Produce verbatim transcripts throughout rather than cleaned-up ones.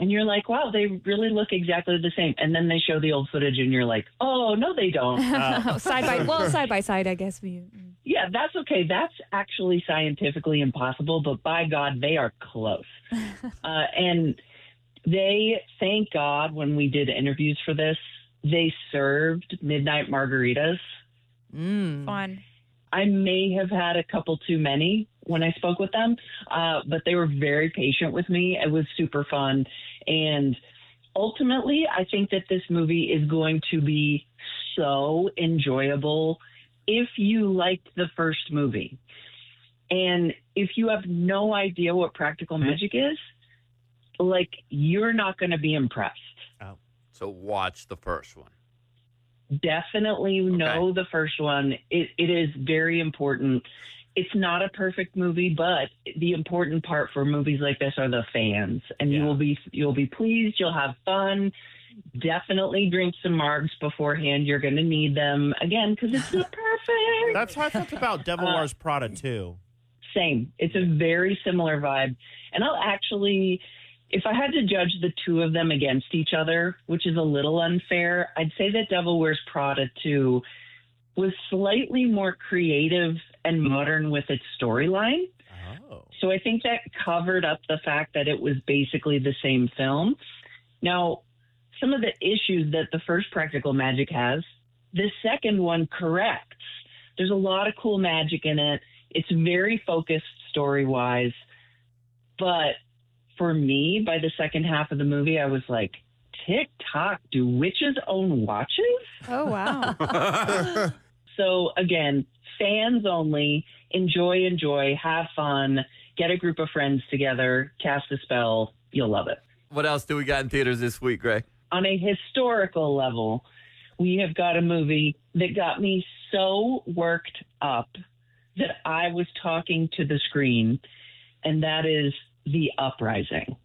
And you're like, wow, they really look exactly the same. And then they show the old footage and you're like, oh, no, they don't. Uh. side by Well, side by side, I guess. We, yeah, that's okay. That's actually scientifically impossible, but by God, they are close. uh, and they, thank God, when we did interviews for this, they served midnight margaritas. Mm. Fun. I may have had a couple too many when I spoke with them, uh, but they were very patient with me. It was super fun. And ultimately, I think that this movie is going to be so enjoyable if you liked the first movie. And if you have no idea what practical magic is, like, you're not going to be impressed. Oh. So watch the first one. Definitely know Okay. the first one. It, it is very important. It's not a perfect movie, but the important part for movies like this are the fans, and Yeah. you will be you'll be pleased. You'll have fun. Definitely drink some margs beforehand. You're going to need them again because it's not perfect. That's how I felt about Devil Uh, Wears Prada too. Same. It's a very similar vibe, and I'll actually. If I had to judge the two of them against each other, which is a little unfair, I'd say that Devil Wears Prada two was slightly more creative and modern with its storyline. Oh. So I think that covered up the fact that it was basically the same film. Now, some of the issues that the first Practical Magic has, the second one corrects. There's a lot of cool magic in it. It's very focused story-wise, but for me, by the second half of the movie, I was like, tick-tock, do witches own watches? Oh, wow. So, again, fans only. Enjoy, enjoy, have fun, get a group of friends together, cast a spell. You'll love it. What else do we got in theaters this week, Greg? On a historical level, we have got a movie that got me so worked up that I was talking to the screen, and that is The Uprising.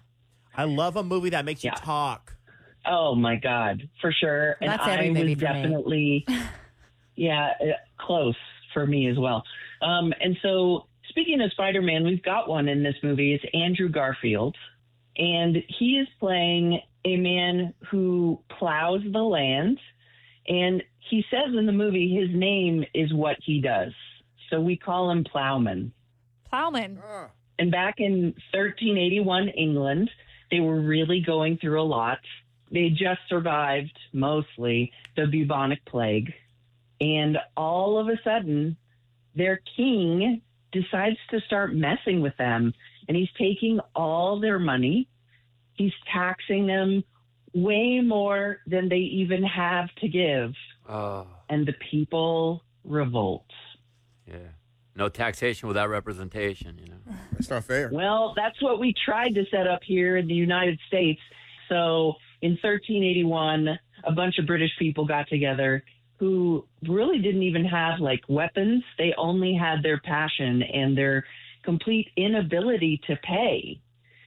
I love a movie that makes Yeah. you talk. Oh my God, for sure. And That's I every movie was for me. definitely, yeah, uh, close for me as well. Um, and so, speaking of Spider-Man, we've got one in this movie. It's Andrew Garfield, and he is playing a man who plows the land. And he says in the movie his name is what he does. So we call him Plowman. Plowman. And back in thirteen eighty-one England, they were really going through a lot. They just survived, mostly, the bubonic plague. And all of a sudden, their king decides to start messing with them. And he's taking all their money. He's taxing them way more than they even have to give. Oh, And the people revolt. yeah. No taxation without representation, you know. That's not fair. Well, that's what we tried to set up here in the United States. So in thirteen eighty-one, a bunch of British people got together who really didn't even have like weapons. They only had their passion and their complete inability to pay.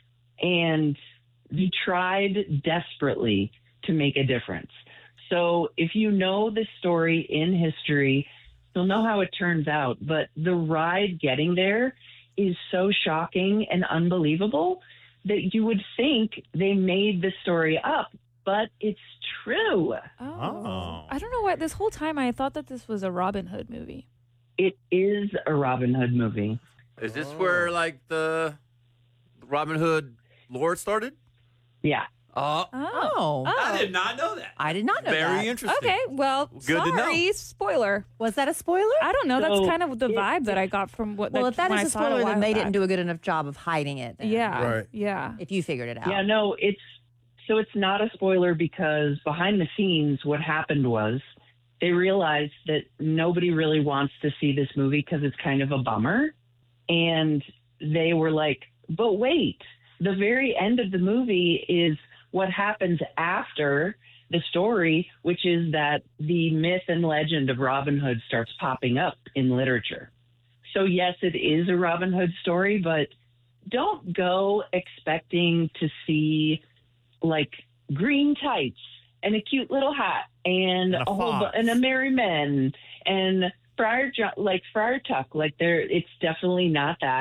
And they tried desperately to make a difference. So if you know the story in history, you'll know how it turns out. But the ride getting there is so shocking and unbelievable that you would think they made the story up, but it's true. Oh. Oh. I don't know what. This whole time I thought that this was a Robin Hood movie. It is a Robin Hood movie. Is this where, like, the Robin Hood lore started? Yeah. Oh, Oh. I did not know that. I did not know Very that. interesting. Okay, well, Good to know. sorry, spoiler. Was that a spoiler? I don't know. That's So, kind of the it- vibe that I got from what. Well, that, if that when is I a saw it spoiler, while then they back. didn't do a good enough job of hiding it. then. Yeah, Right. yeah. If you figured it out. Yeah, no, it's so it's not a spoiler because behind the scenes, what happened was they realized that nobody really wants to see this movie because it's kind of a bummer. And they were like, but wait, the very end of the movie is what happens after the story, which is that the myth and legend of Robin Hood starts popping up in literature. So yes, it is a Robin Hood story, but don't go expecting to see like green tights and a cute little hat and, And a a whole fox. bu- and a merry men and Friar jo- like Friar Tuck. Like there, it's definitely not that.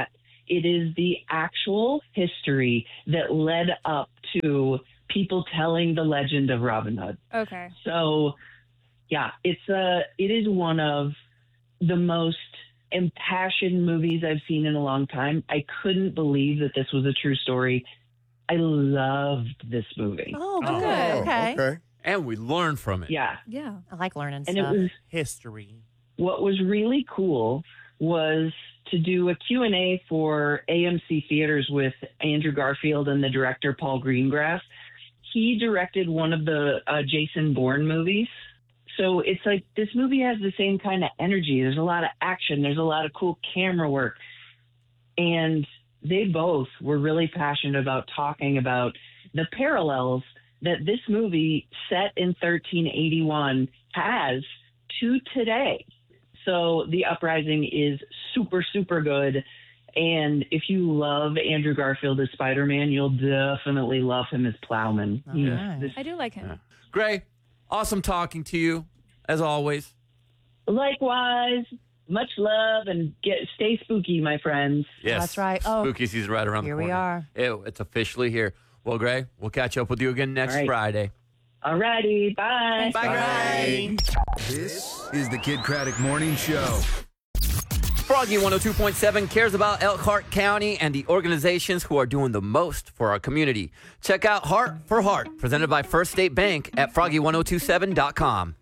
it is the actual history that led up to people telling the legend of Robin Hood. Okay. So, yeah, it's a, it is one of the most impassioned movies I've seen in a long time. I couldn't believe that this was a true story. I loved this movie. Oh, Oh, good. Okay. Okay. And we learned from it. Yeah. Yeah. I like learning And it stuff. was, History. what was really cool was to do a Q and A for A M C Theaters with Andrew Garfield and the director Paul Greengrass. He directed one of the uh, Jason Bourne movies. So it's like this movie has the same kind of energy. There's a lot of action. There's a lot of cool camera work. And they both were really passionate about talking about the parallels that this movie set in thirteen eighty-one has to today. So The Uprising is super, super good. And if you love Andrew Garfield as Spider-Man, you'll definitely love him as Plowman. All He's right. this- I do like him. Yeah. Gray, awesome talking to you, as always. Likewise, much love and get stay spooky, my friends. Yes. That's right. Oh, Spooky season right around here the we corner. are. Ew, it's officially here. Well, Gray, we'll catch up with you again next All right. Friday. Alrighty, bye. Thanks, Gray. This is the Kid Craddock Morning Show. Froggy one oh two point seven cares about Elkhart County and the organizations who are doing the most for our community. Check out Heart for Heart, presented by First State Bank at froggy ten twenty-seven dot com.